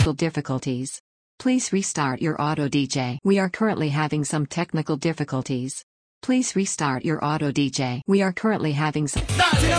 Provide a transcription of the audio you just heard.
technical difficulties. Please restart your auto DJ. We are currently having some technical difficulties. Please restart your auto DJ. We are currently having some